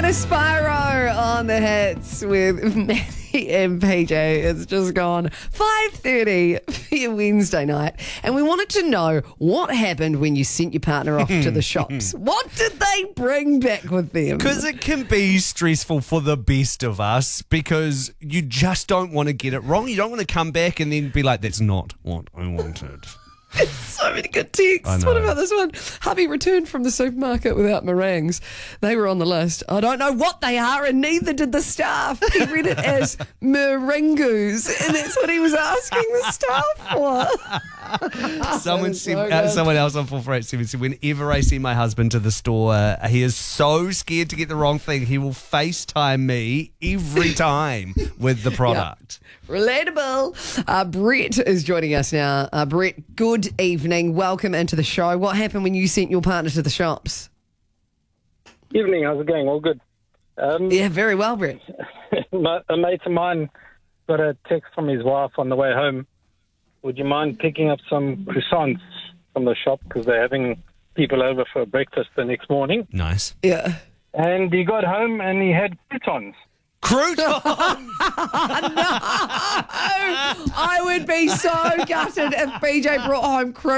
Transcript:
Spyro on the hits with Matty and PJ. It's just gone 5:30 for your Wednesday night. And we wanted to know what happened when you sent your partner off to the shops. What did they bring back with them? Because it can be stressful for the best of us because you just don't want to get it wrong. You don't want to come back and then be like, that's not what I wanted. So many good texts. I know. What about this one? Hubby returned from the supermarket without meringues. They were on the list. I don't know what they are, and neither did the staff. He read it as meringues, and that's what he was asking the staff for. Someone so someone else on 4487 said, whenever I send my husband to the store, he is so scared to get the wrong thing, he will FaceTime me every time with the product. Relatable. Brett is joining us now. Brett, good evening. Welcome into the show. What happened when you sent your partner to the shops? Evening, how's it going? All good. Yeah, very well, Brett. A mate of mine got a text from his wife on the way home. Would you mind picking up some croissants from the shop because they're having people over for breakfast the next morning? Nice. Yeah. And he got home and he had croutons. Croutons! I would be so gutted if BJ brought home